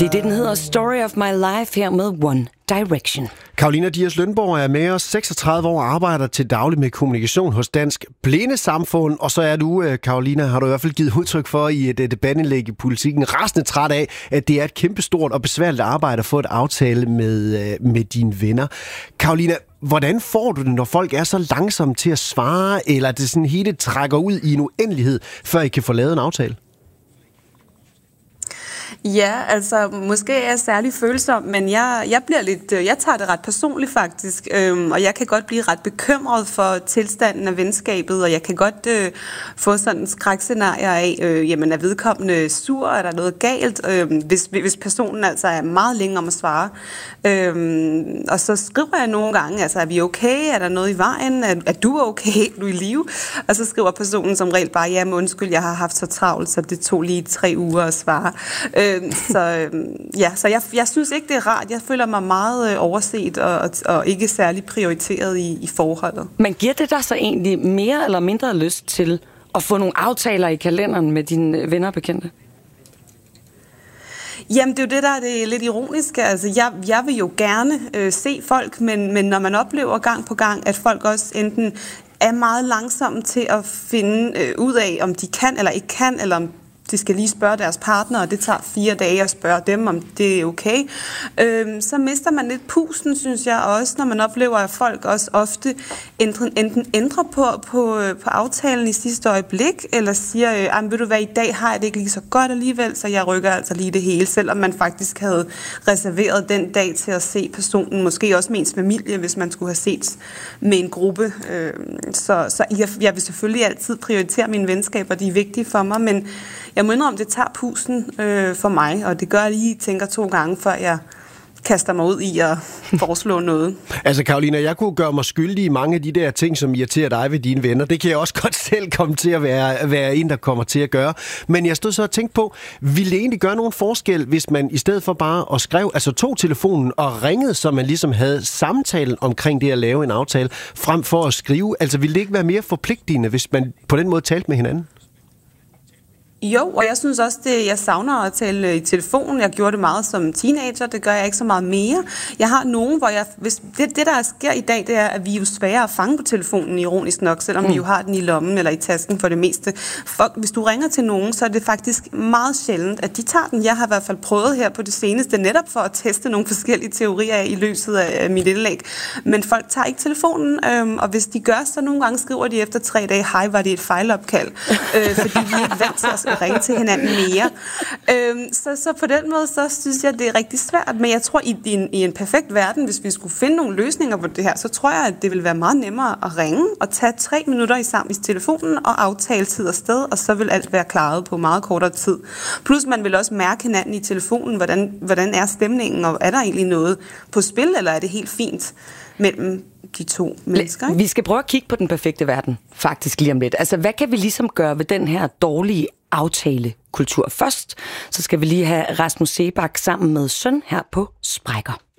Det er det, den hedder Story of My Life her med One Direction. Karolina Dias Lønborg er med os, 36 år, arbejder til daglig med kommunikation hos Dansk Blindesamfund. Og så er du, Karolina, har du i hvert fald givet udtryk for i et debatindlæg i Politikken, rasende træt af, at det er et kæmpestort og besværligt arbejde at få et aftale med dine venner. Karolina, hvordan får du det, når folk er så langsomme til at svare, eller det sådan hele trækker ud i en uendelighed, før I kan få lavet en aftale? Ja, altså måske er jeg særlig følsom, men jeg tager det ret personligt faktisk, og jeg kan godt blive ret bekymret for tilstanden af venskabet, og jeg kan godt få sådan en skrækscenarier af, jamen er vedkommende sur, er der noget galt, hvis personen altså er meget længe om at svare. Og så skriver jeg nogle gange, altså er vi okay, er der noget i vejen, er du okay, er du i live? Og så skriver personen som regel bare, jamen undskyld, jeg har haft så travlt, så det tog lige 3 uger at svare. Så jeg synes ikke, det er rart. Jeg føler mig meget overset og ikke særlig prioriteret i forholdet. Men giver det dig så egentlig mere eller mindre lyst til at få nogle aftaler i kalenderen med dine venner og bekendte? Jamen, det er jo det, der er det lidt ironiske. Altså, jeg vil jo gerne se folk, men når man oplever gang på gang, at folk også enten er meget langsomme til at finde ud af, om de kan eller ikke kan, eller om de skal lige spørge deres partner, og det tager 4 dage at spørge dem, om det er okay. Så mister man lidt pusten, synes jeg også, når man oplever, at folk også ofte enten ændrer på aftalen i sidste øjeblik, eller siger, ved du hvad, i dag har jeg det ikke lige så godt alligevel, så jeg rykker altså lige det hele, selvom man faktisk havde reserveret den dag til at se personen, måske også med ens familie, hvis man skulle have set med en gruppe. Så jeg vil selvfølgelig altid prioritere mine venskaber, de er vigtige for mig, men jeg må indrømme, det tager pusten for mig, og det gør, at jeg lige tænker 2 gange, før jeg kaster mig ud i at foreslå noget. Altså, Karolina, jeg kunne gøre mig skyldig i mange af de der ting, som irriterer dig ved dine venner. Det kan jeg også godt selv komme til at være en, der kommer til at gøre. Men jeg stod så og tænkte på, ville det egentlig gøre nogen forskel, hvis man i stedet for bare at skrive, altså tog telefonen og ringede, så man ligesom havde samtalen omkring det at lave en aftale, frem for at skrive? Altså, ville det ikke være mere forpligtende, hvis man på den måde talte med hinanden? Jo, og jeg synes også, jeg savner at tale i telefonen. Jeg gjorde det meget som teenager, det gør jeg ikke så meget mere. Jeg har nogen, hvor det der sker i dag, det er, at vi er jo svære at fange på telefonen, ironisk nok, selvom vi jo har den i lommen eller i tasken for det meste. Hvis du ringer til nogen, så er det faktisk meget sjældent, at de tager den. Jeg har i hvert fald prøvet her på det seneste, netop for at teste nogle forskellige teorier i løbet af mit indlæg. Men folk tager ikke telefonen, og hvis de gør, så nogle gange skriver de efter 3 dage, hej, var det et fejlopkald? Fordi vi er ikke vant til at ringe til hinanden mere. Så på den måde, så synes jeg, det er rigtig svært. Men jeg tror, i en perfekt verden, hvis vi skulle finde nogle løsninger på det her, så tror jeg, at det ville være meget nemmere at ringe og tage 3 minutter i telefonen og aftale tid og sted, og så vil alt være klaret på meget kortere tid. Plus man vil også mærke hinanden i telefonen, hvordan er stemningen, og er der egentlig noget på spil, eller er det helt fint mellem de 2 mennesker? Ikke? Vi skal prøve at kigge på den perfekte verden, faktisk lige om lidt. Altså, hvad kan vi ligesom gøre ved den her dårlige aftalekultur? Først, så skal vi lige have Rasmus Seebach sammen med Søn her på Sprækker.